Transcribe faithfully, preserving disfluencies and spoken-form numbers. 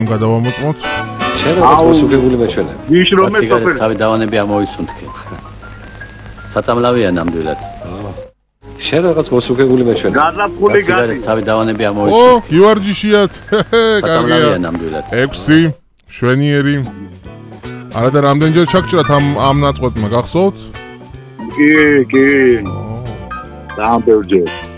გადავამოწმოთ. შენ რაღაც მოსუქებული მეჩვენე. ვიშრომე სოფელი. თავი დავანები ამოისუნთქი. საწამლავია ნამდვილად. შენ რაღაც მოსუქებული მეჩვენე. გაზაფხული გადი. თავი დავანები ო, ამოისუნთქი. გივარჯიშიათ. საწამლავია კარგია. ნამდვილად. ექვსი, შვენიერი. არა და რამდენჯერ ჩაგჭრათ ამ ამ ნაწყვეტმა, გახსოვთ? კი, კი. დამბერჯერ.